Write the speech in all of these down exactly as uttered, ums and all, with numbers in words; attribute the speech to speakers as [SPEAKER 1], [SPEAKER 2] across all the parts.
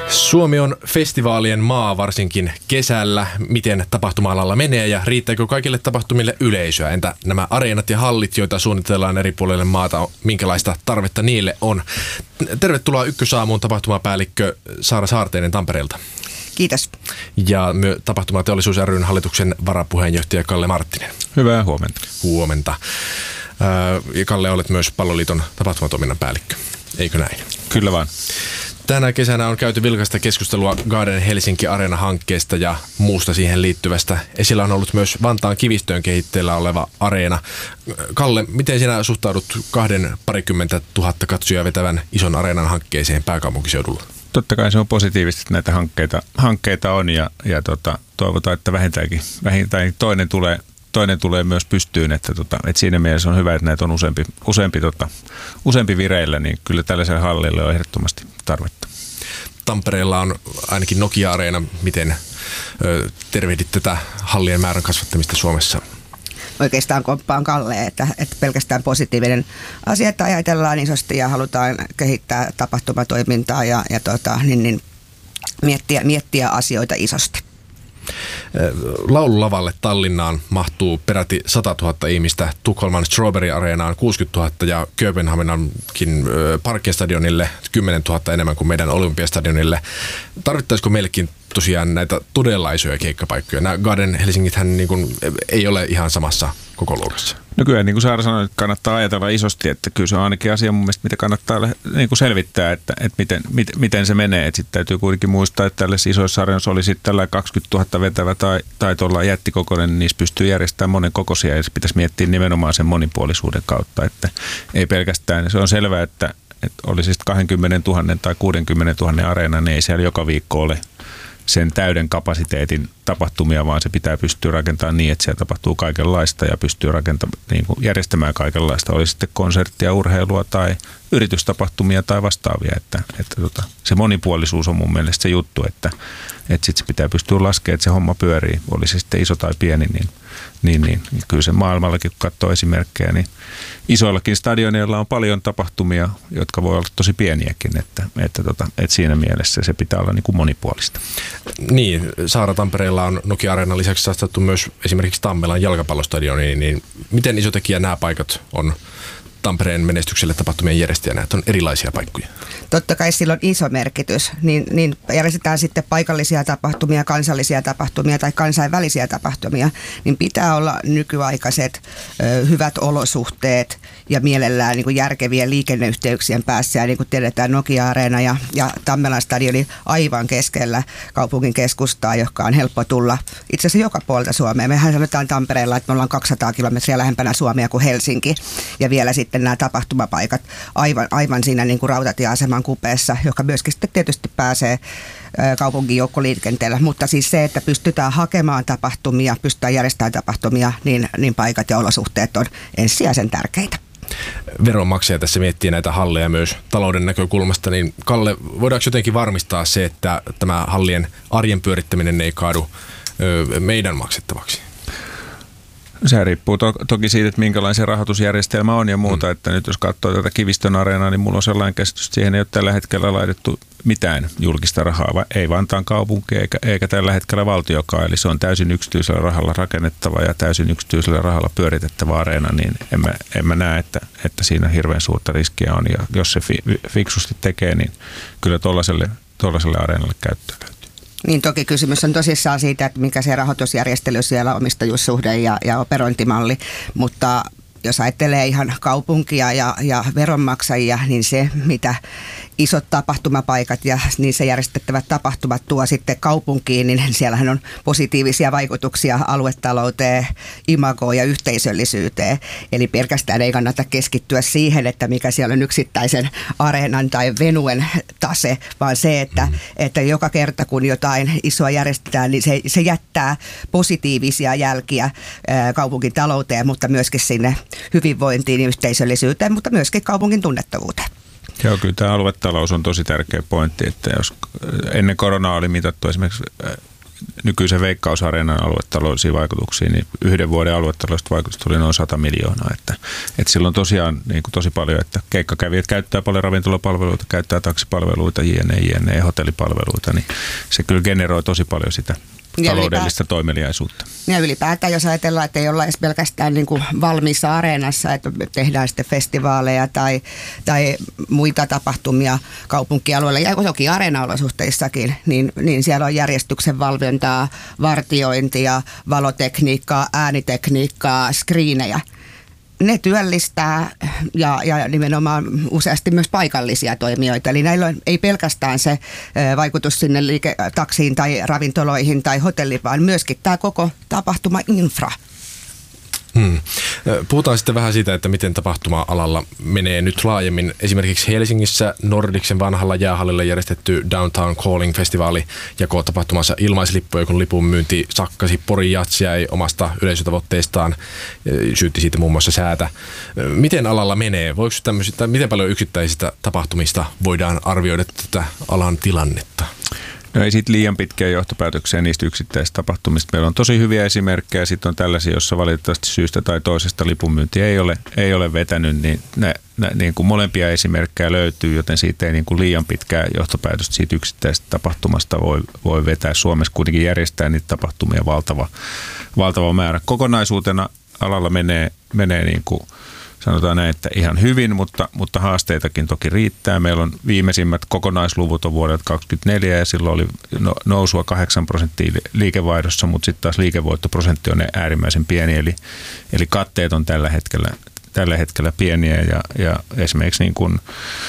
[SPEAKER 1] Suomi on festivaalien maa varsinkin kesällä. Miten tapahtuma-alalla menee ja riittääkö kaikille tapahtumille yleisöä? Entä nämä areenat ja hallit, joita suunnitellaan eri puolille maata, minkälaista tarvetta niille on? Tervetuloa Ykkösaamuun tapahtumapäällikkö Saara Saarteinen Tampereelta.
[SPEAKER 2] Kiitos.
[SPEAKER 1] Ja myös Tapahtumateollisuus ry:n hallituksen varapuheenjohtaja Kalle Marttinen.
[SPEAKER 3] Hyvää huomenta.
[SPEAKER 1] Huomenta. Ja Kalle, olet myös Palloliiton tapahtumatoiminnan päällikkö, eikö näin?
[SPEAKER 3] Kyllä vaan.
[SPEAKER 1] Tänä kesänä on käyty vilkasta keskustelua Garden Helsinki Areena-hankkeesta ja muusta siihen liittyvästä. Esillä on ollut myös Vantaan Kivistöön kehitteillä oleva areena. Kalle, miten sinä suhtaudut kahden parikymmentä tuhatta katsojaa vetävän ison areenan hankkeeseen pääkaupunkiseudulla?
[SPEAKER 3] Totta kai se on positiivisesti, että näitä hankkeita, hankkeita on ja, ja tota, toivotaan, että vähintäänkin, vähintäänkin toinen tulee Toinen tulee myös pystyyn, että, tota, että siinä mielessä on hyvä, että näitä on useampi, useampi, tota, useampi vireillä, niin kyllä tällaiselle hallille on ehdottomasti tarvetta.
[SPEAKER 1] Tampereella on ainakin Nokia-areena. Miten ö, tervehdit tätä hallien määrän kasvattamista Suomessa?
[SPEAKER 2] Oikeastaan komppaan Kalle, että, että pelkästään positiivinen asia, että ajatellaan isosti ja halutaan kehittää tapahtumatoimintaa ja, ja tota, niin, niin, miettiä, miettiä asioita isosti.
[SPEAKER 1] Laululavalle Tallinnaan mahtuu peräti sata tuhatta ihmistä, Tukholman Strawberry-areenaan kuusikymmentätuhatta ja Kööpenhaminankin Parkestadionille kymmenen tuhatta enemmän kuin meidän Olympiastadionille. Tarvittaisiko meillekin tosiaan näitä todella isoja keikkapaikkoja? Nämä Garden Helsingithän niin kuin ei ole ihan samassa kokoluokassa.
[SPEAKER 3] No kyllä, niin kuin Saara sanoi, että kannattaa ajatella isosti, että kyllä se on ainakin asia mun mielestä, mitä kannattaa niin kuin selvittää, että, että miten, miten, miten se menee. Sitten täytyy kuitenkin muistaa, että tällaisessa isoissa areenoissa oli sitten tällä kaksikymmentätuhatta vetävä tai, tai tuolla jättikokoinen, niin niissä pystyy järjestämään monen kokoisia ja se pitäisi miettiä nimenomaan sen monipuolisuuden kautta, että ei pelkästään, se on selvää, että, että oli siis kaksikymmentätuhatta tai kuusikymmentätuhatta areena, niin ei siellä joka viikko ole sen täyden kapasiteetin tapahtumia, vaan se pitää pystyä rakentamaan niin, että siellä tapahtuu kaikenlaista ja pystyy rakentamaan, niin kuin järjestämään kaikenlaista. Oli sitten konserttia, urheilua tai yritystapahtumia tai vastaavia. Että, että tota, se monipuolisuus on mun mielestä se juttu, että, että sit se pitää pystyä laskemaan, että se homma pyörii. Oli se sitten iso tai pieni, niin, niin, niin kyllä se maailmallakin, kun katsoo esimerkkejä, niin isoillakin stadioneilla on paljon tapahtumia, jotka voi olla tosi pieniäkin, että, että, tota, että siinä mielessä se pitää olla niin kuin monipuolista.
[SPEAKER 1] Niin, Saara, Tampereella on Nokia-areenan lisäksi satsattu myös esimerkiksi Tammelan jalkapallostadioniin, niin miten iso tekijä nämä paikat on Tampereen menestykselle tapahtumien järjestäjänä, että on erilaisia paikkoja?
[SPEAKER 2] Totta kai sillä on iso merkitys, niin, niin järjestetään sitten paikallisia tapahtumia, kansallisia tapahtumia tai kansainvälisiä tapahtumia, niin pitää olla nykyaikaiset ö, hyvät olosuhteet ja mielellään niin kuin järkevien liikenneyhteyksien päässä. Ja niin kuin tiedetään, Nokia-areena ja, ja Tammelan stadioni aivan keskellä kaupungin keskustaa, joka on helppo tulla itse asiassa joka puolta Suomea. Mehän sanotaan Tampereella, että me ollaan kaksisataa kilometriä lähempänä Suomea kuin Helsinki ja vielä sitten nämä tapahtumapaikat aivan, aivan siinä niin kuin rautatieaseman kupeessa, joka myöskin sitten tietysti pääsee kaupungin joukkoliikenteellä, mutta siis se, että pystytään hakemaan tapahtumia, pystytään järjestämään tapahtumia, niin, niin paikat ja olosuhteet on ensisijaisen tärkeitä.
[SPEAKER 1] Veronmaksaja tässä miettii näitä halleja myös talouden näkökulmasta, niin Kalle, voidaanko jotenkin varmistaa se, että tämä hallien arjen pyörittäminen ei kaadu ö, meidän maksettavaksi?
[SPEAKER 3] Se riippuu to- toki siitä, että minkälainen se rahoitusjärjestelmä on ja muuta, mm. että nyt jos katsoo tätä Kivistön areenaa, niin mulla on sellainen käsitys, että siihen ei ole tällä hetkellä laitettu mitään julkista rahaa, ei Vantaan kaupunki eikä, eikä tällä hetkellä valtiokaan, eli se on täysin yksityisellä rahalla rakennettava ja täysin yksityisellä rahalla pyöritettävä areena, niin en mä, en mä näe, että, että siinä hirveän suurta riskiä on ja jos se fi- fiksusti tekee, niin kyllä tuollaiselle, tuollaiselle areenalle käyttöä löytyy.
[SPEAKER 2] Niin toki kysymys on tosissaan siitä, että mikä se rahoitusjärjestely siellä, omistajuussuhde ja, ja operointimalli, mutta jos ajattelee ihan kaupunkia ja, ja veronmaksajia, niin se, mitä isot tapahtumapaikat ja niissä järjestettävät tapahtumat tuo sitten kaupunkiin, niin siellähän on positiivisia vaikutuksia aluetalouteen, imagoon ja yhteisöllisyyteen. Eli pelkästään ei kannata keskittyä siihen, että mikä siellä on yksittäisen areenan tai venuen tase, vaan se, että, mm. että joka kerta kun jotain isoa järjestetään, niin se, se jättää positiivisia jälkiä ää, kaupunkin talouteen, mutta myöskin sinne hyvinvointiin ja yhteisöllisyyteen, mutta myöskin kaupungin tunnettavuuteen.
[SPEAKER 3] Joo, kyllä tämä aluetalous on tosi tärkeä pointti, että jos ennen koronaa oli mitattu esimerkiksi nykyisen Veikkausareenan aluetaloudellisia vaikutuksia, niin yhden vuoden aluetaloudellista vaikutusta oli noin sata miljoonaa. Että, että silloin tosiaan niin kuin tosi paljon, että keikkakävijät käyttää paljon ravintolapalveluita, käyttää taksipalveluita, jne, jne, hotellipalveluita, niin se kyllä generoi tosi paljon sitä taloudellista toimeliaisuutta.
[SPEAKER 2] Ja ylipäätään, jos ajatellaan, että ei olla edes pelkästään niin kuin valmiissa areenassa, että tehdään sitten festivaaleja tai, tai muita tapahtumia kaupunkialueella ja toki areenaolosuhteissakin, niin, niin siellä on järjestyksen valvontaa, vartiointia, valotekniikkaa, äänitekniikkaa, skriinejä. Ne työllistää ja, ja nimenomaan useasti myös paikallisia toimijoita. Eli näillä on, ei pelkästään se vaikutus sinne liike, taksiin tai ravintoloihin tai hotelliin, vaan myöskin tämä koko tapahtuma-infra.
[SPEAKER 1] Hmm. Puhutaan sitten vähän siitä, että miten tapahtuma-alalla menee nyt laajemmin. Esimerkiksi Helsingissä Nordicsen vanhalla jäähallilla järjestetty Downtown Calling-festivaali jakoo tapahtumassa ilmaislippuja, kun lipun myynti sakkasi. Pori Jats jäi omasta yleisötavoitteestaan, syytti siitä muun muassa säätä. Miten alalla menee? Voiko tämmöistä, miten paljon yksittäisistä tapahtumista voidaan arvioida tätä alan tilannetta?
[SPEAKER 3] No ei siitä liian pitkiä johtopäätöksiä niistä yksittäisistä tapahtumista. Meillä on tosi hyviä esimerkkejä, sitten on tällaisia, joissa valitettavasti syystä tai toisesta lipunmyynti ei ole, ei ole vetänyt, niin, ne, ne, niin kuin molempia esimerkkejä löytyy, joten siitä ei niin kuin liian pitkää johtopäätöstä siitä yksittäisestä tapahtumasta voi, voi vetää. Suomessa kuitenkin järjestää niitä tapahtumia valtava, valtava määrä. Kokonaisuutena alalla menee, menee niin kuin sanotaan näin, että ihan hyvin, mutta, mutta haasteitakin toki riittää. Meillä on viimeisimmät kokonaisluvut on vuodelta kaksikymmentäneljä ja silloin oli nousua kahdeksan prosenttia liikevaihdossa, mutta sitten taas liikevoittoprosentti on äärimmäisen pieni, eli, eli katteet on tällä hetkellä, tällä hetkellä pieniä ja, ja esimerkiksi niin kuin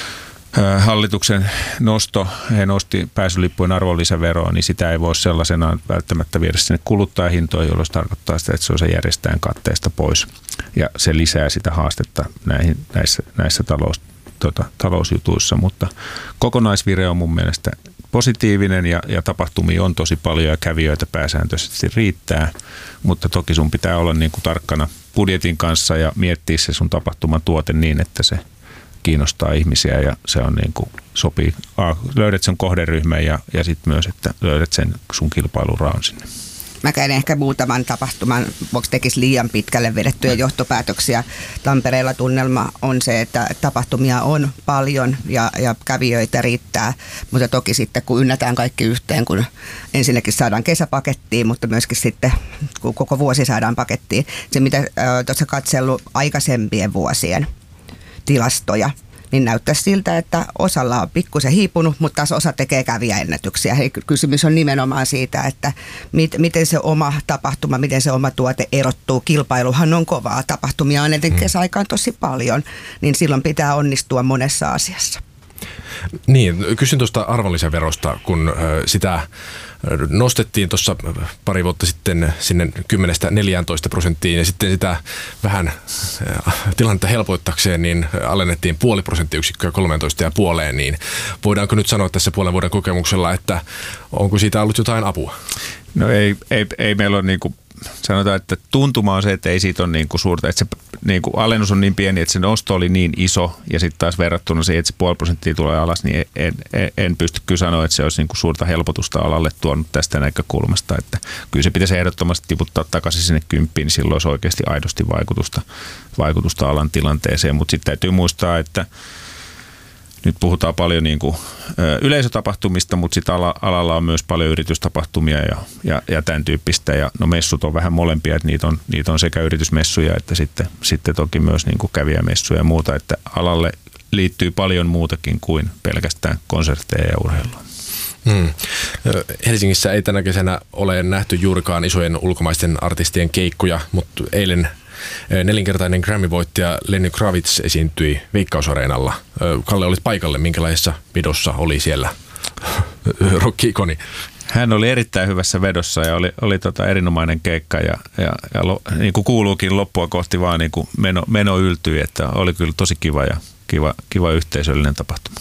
[SPEAKER 3] hallituksen nosto, he nosti pääsylippujen arvonlisäveroa, niin sitä ei voi sellaisenaan välttämättä viedä sinne kuluttajahintoihin, jolloin se tarkoittaa sitä, että se on se järjestäjän katteesta pois. Ja se lisää sitä haastetta näihin, näissä, näissä talous, tota, talousjutuissa, mutta kokonaisvire on mun mielestä positiivinen ja, ja tapahtumia on tosi paljon ja kävijöitä pääsääntöisesti riittää, mutta toki sun pitää olla niin kuin tarkkana budjetin kanssa ja miettiä se sun tapahtuman tuote niin, että se kiinnostaa ihmisiä ja se on niin kuin sopii. A, löydät sen kohderyhmän ja, ja sitten myös, että löydät sen sun kilpailuraon sinne.
[SPEAKER 2] Mä käyn ehkä muutaman tapahtuman, voiko tekisi liian pitkälle vedettyjä johtopäätöksiä. Tampereella tunnelma on se, että tapahtumia on paljon ja, ja kävijöitä riittää, mutta toki sitten kun ynnätään kaikki yhteen, kun ensinnäkin saadaan kesäpakettiin, mutta myöskin sitten kun koko vuosi saadaan pakettiin. Se mitä tuossa katsellut aikaisempien vuosien tilastoja, niin näyttäisi siltä, että osalla on pikkusen hiipunut, mutta taas osa tekee kävijäennätyksiä. Hei, kysymys on nimenomaan siitä, että mit, miten se oma tapahtuma, miten se oma tuote erottuu. Kilpailuhan on kovaa. Tapahtumia on etenkin kesäaikaan tosi paljon, niin silloin pitää onnistua monessa asiassa.
[SPEAKER 1] Niin, kysyn tuosta arvonlisäverosta, kun sitä nostettiin tuossa pari vuotta sitten sinne kymmenestä neljääntoista prosenttiin ja sitten sitä vähän tilannetta helpoittakseen niin alennettiin puoli prosenttiyksikköä kolmetoista ja puoleen, niin voidaanko nyt sanoa tässä puolen vuoden kokemuksella, että onko siitä ollut jotain apua?
[SPEAKER 3] No ei, ei, ei meillä ole niin kuin sanotaan, että tuntuma on se, että ei siitä ole niin kuin suurta, että se niin kuin alennus on niin pieni, että se nosto oli niin iso ja sitten taas verrattuna siihen, että se puoli prosenttia tulee alas, niin en, en, en pysty kyllä sanoa, että se olisi niin kuin suurta helpotusta alalle tuonut tästä näkökulmasta, että kyllä se pitäisi ehdottomasti tiputtaa takaisin sinne kymppiin, niin silloin olisi oikeasti aidosti vaikutusta, vaikutusta alan tilanteeseen, mutta sitten täytyy muistaa, että nyt puhutaan paljon niin kuin yleisötapahtumista, mutta sitten alalla on myös paljon yritystapahtumia ja, ja, ja tämän tyyppistä. Ja no messut on vähän molempia, että niitä on, niitä on sekä yritysmessuja että sitten, sitten toki myös niin kuin kävijämessuja ja muuta. Että alalle liittyy paljon muutakin kuin pelkästään konsertteja ja urheilua.
[SPEAKER 1] Hmm. Helsingissä ei tänä kesänä ole nähty juurikaan isojen ulkomaisten artistien keikkoja, mutta eilen nelinkertainen Grammy-voittaja Lenny Kravitz esiintyi Veikkausareenalla. Kalle, olit paikalle. Minkälaisessa vedossa oli siellä rock-ikoni?
[SPEAKER 3] Hän oli erittäin hyvässä vedossa ja oli, oli tota erinomainen keikka ja, ja, ja lo, niin kuin kuuluukin loppua kohti vaan niin kuin meno, meno yltyi, että oli kyllä tosi kiva ja kiva, kiva yhteisöllinen tapahtuma.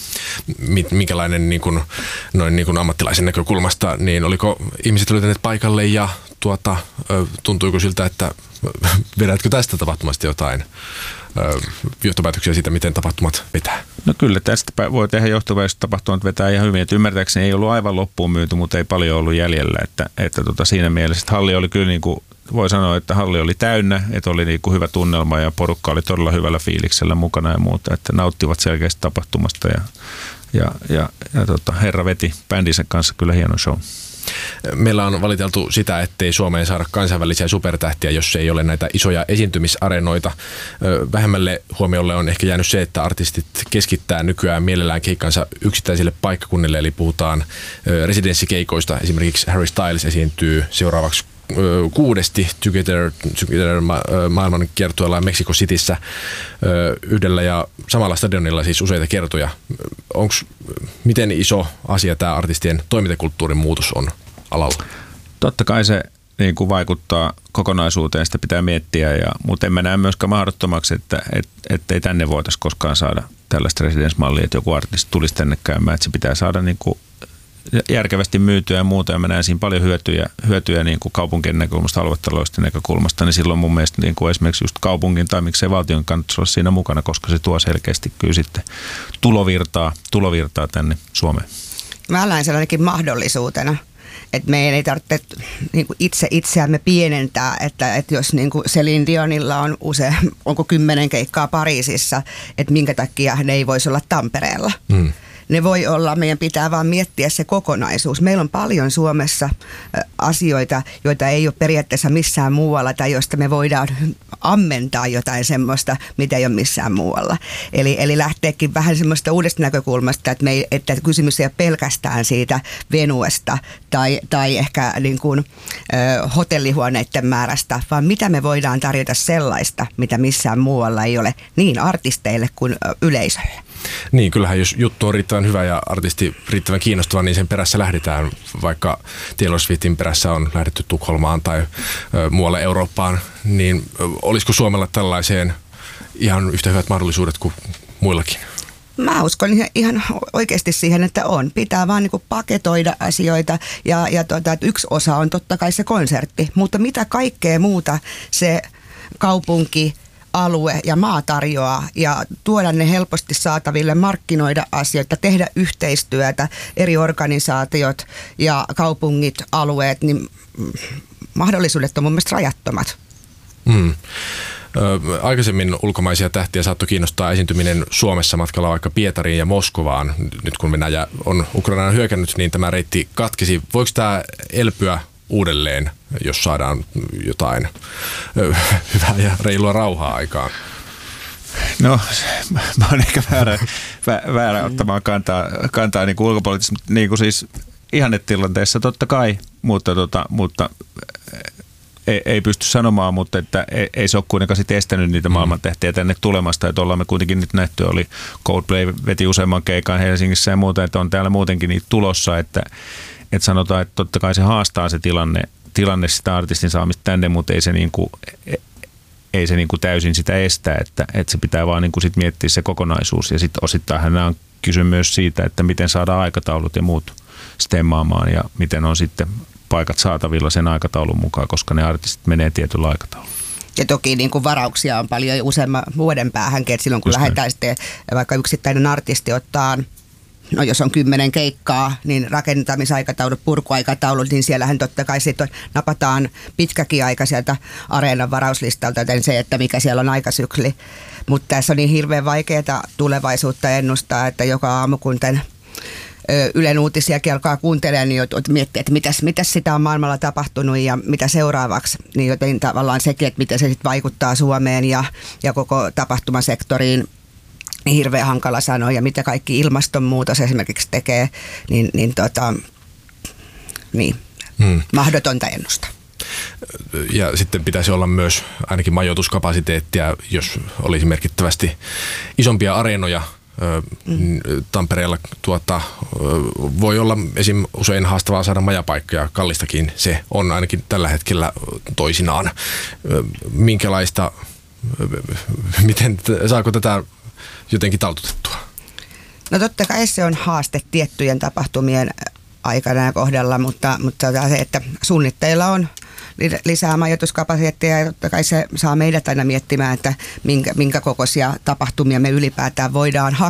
[SPEAKER 1] Minkälainen niin kuin, noin niin kuin ammattilaisen näkökulmasta, niin oliko ihmiset löytäneet paikalle ja tuota, tuntuiko siltä, että vedätkö tästä tapahtumasta jotain johtopäätöksiä siitä, miten tapahtumat vetää?
[SPEAKER 3] No kyllä, tästä voi tehdä johtopäätöksiä, että tapahtumat vetää ihan hyvin. Että ymmärtääkseni ei ollut aivan loppuun myyty, mutta ei paljon ollut jäljellä. Että, että tota, siinä mielessä, että halli oli kyllä niin kuin, voi sanoa, että halli oli täynnä, että oli niin kuin hyvä tunnelma ja porukka oli todella hyvällä fiiliksellä mukana ja muuta. Että nauttivat selkeästi tapahtumasta ja, ja, ja, ja tota, herra veti bändinsä kanssa kyllä hieno show.
[SPEAKER 1] Meillä on valiteltu sitä, ettei Suomeen saada kansainvälisiä supertähtiä, jos ei ole näitä isoja esiintymisareenoita. Vähemmälle huomiolle on ehkä jäänyt se, että artistit keskittää nykyään mielellään keikkansa yksittäisille paikkakunnille, eli puhutaan residenssikeikoista. Esimerkiksi Harry Styles esiintyy seuraavaksi kuudesti Together, Together maailman kiertueella Mexico Cityssä yhdellä ja samalla stadionilla siis useita kertoja. Onks, miten iso asia tämä artistien toimintakulttuurin muutos on alalla?
[SPEAKER 3] Totta kai se niin kuin vaikuttaa kokonaisuuteen, sitä pitää miettiä, ja, mutta en mä näe myöskään mahdottomaksi, että et, et ei tänne voitaisiin koskaan saada tällaista residence-mallia, että joku artisti tulisi tänne käymään, että se pitää saada niin kuin järkevästi myytyä ja muuta, ja mä näen siinä paljon hyötyjä, hyötyjä niin kuin kaupunkien näkökulmasta, aluetaloudellisten näkökulmasta, niin silloin mun mielestä niin kuin esimerkiksi just kaupungin tai miksei valtion kannattaisi olla siinä mukana, koska se tuo selkeästi kyllä sitten tulovirtaa, tulovirtaa tänne Suomeen.
[SPEAKER 2] Mä näen sellainenkin mahdollisuutena, että meidän ei tarvitse niin kuin itse itseämme pienentää, että, että jos niin kuin Celine Dionilla on usein, onko kymmenen keikkaa Pariisissa, että minkä takia ne ei voisi olla Tampereella. Mm. Ne voi olla, meidän pitää vaan miettiä se kokonaisuus. Meillä on paljon Suomessa asioita, joita ei ole periaatteessa missään muualla tai joista me voidaan ammentaa jotain semmoista, mitä ei ole missään muualla. Eli, eli lähteekin vähän semmoista uudesta näkökulmasta, että, me ei, että kysymys ei ole pelkästään siitä venuesta tai, tai ehkä niin kuin, ö, hotellihuoneiden määrästä, vaan mitä me voidaan tarjota sellaista, mitä missään muualla ei ole niin artisteille kuin yleisölle.
[SPEAKER 1] Niin, kyllähän jos juttu on riittävän hyvä ja artisti riittävän kiinnostava, niin sen perässä lähdetään, vaikka Taylor Swiftin perässä on lähdetty Tukholmaan tai ö, muualle Eurooppaan, niin ö, olisiko Suomella tällaiseen ihan yhtä hyvät mahdollisuudet kuin muillakin?
[SPEAKER 2] Mä uskon ihan oikeasti siihen, että on. Pitää vaan niin kuin paketoida asioita ja, ja tuota, että yksi osa on totta kai se konsertti, mutta mitä kaikkea muuta se kaupunki, alue ja maa tarjoaa ja tuoda ne helposti saataville, markkinoida asioita, tehdä yhteistyötä, eri organisaatiot ja kaupungit, alueet, niin mahdollisuudet on mun mielestä rajattomat. Mm.
[SPEAKER 1] Ö, aikaisemmin ulkomaisia tähtiä saattoi kiinnostaa esiintyminen Suomessa matkalla vaikka Pietariin ja Moskovaan. Nyt kun Venäjä on Ukrainaan hyökännyt, niin tämä reitti katkesi. Voiko tämä elpyä uudelleen, jos saadaan jotain ö, hyvää ja reilua rauhaa aikaan?
[SPEAKER 3] No, mä oon ehkä väärä, väärä ottamaan kantaa, kantaa niin kuin ulkopoliittisesti, niin kuin siis ihannetilanteessa totta kai, mutta, tota, mutta ei, ei pysty sanomaan, mutta että ei, ei se ole kuitenkaan sit estänyt niitä maailmantähtiä tänne tulemasta, että ollaan me kuitenkin nyt nähty, oli Coldplay veti useamman keikan Helsingissä ja muuta, että on täällä muutenkin niitä tulossa, että Että sanotaan, että totta kai se haastaa se tilanne, tilanne sitä artistin saamista tänne, mutta ei se, niinku, ei se niinku täysin sitä estä, että, että se pitää vaan niinku sit miettiä se kokonaisuus. Ja sitten osittain nämä on kyse myös siitä, että miten saadaan aikataulut ja muut stemmaamaan ja miten on sitten paikat saatavilla sen aikataulun mukaan, koska ne artistit menee tietyllä aikataululla.
[SPEAKER 2] Ja toki niin kuin varauksia on paljon jo useamman vuoden päähänkin, että silloin kun Just lähdetään sitten, vaikka yksittäinen artisti ottaa, no jos on kymmenen keikkaa, niin rakentamisaikataulut, purkuaikataulut, niin siellähän totta kai sitten napataan pitkäkin aika sieltä areenan varauslistalta, joten se, että mikä siellä on aikasykli. Mutta tässä on niin hirveän vaikeaa tulevaisuutta ennustaa, että joka aamu kun tämän Ylen uutisiakin alkaa kuuntelemaan, niin miettii, että mitäs, mitäs sitä on maailmalla tapahtunut ja mitä seuraavaksi. Niin joten tavallaan sekin, että miten se sitten vaikuttaa Suomeen ja, ja koko tapahtumasektoriin, niin hirveän hankala sanoa. Ja mitä kaikki ilmastonmuutos esimerkiksi tekee, niin, niin, tota, niin hmm. mahdotonta ennustaa.
[SPEAKER 1] Ja sitten pitäisi olla myös ainakin majoituskapasiteettia, jos olisi merkittävästi isompia areenoja. Mm. Tampereella tuota, voi olla esim. Usein haastavaa saada majapaikkoja, kallistakin se on ainakin tällä hetkellä toisinaan. Minkälaista, miten, saako tätä jotenkin taltutettua?
[SPEAKER 2] No totta kai se on haaste tiettyjen tapahtumien aikana ja kohdalla, mutta, mutta se, että suunnitteilla on lisää majoituskapasiteettia ja totta kai se saa meidät aina miettimään, että minkä, minkä kokoisia tapahtumia me ylipäätään voidaan hakea.